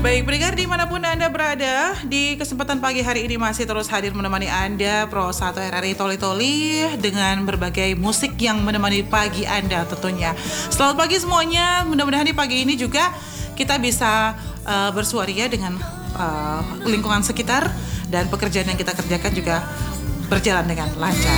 Baik, pendengar dimanapun Anda berada, di kesempatan pagi hari ini masih terus hadir menemani Anda Pro 1 RRI Toli Toli dengan berbagai musik yang menemani pagi Anda tentunya. Selamat pagi semuanya, mudah-mudahan di pagi ini juga kita bisa bersuaria dengan lingkungan sekitar dan pekerjaan yang kita kerjakan juga berjalan dengan lancar.